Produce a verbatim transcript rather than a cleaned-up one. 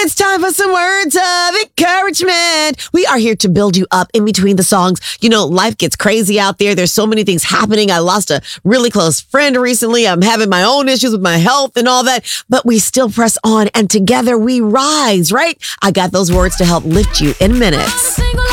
It's time for some words of encouragement. We are here to build you up in between the songs. You know, life gets crazy out there. There's so many things happening. I lost a really close friend recently. I'm having my own issues with my health and all that, but we still press on and together we rise, right? I got those words to help lift you in minutes.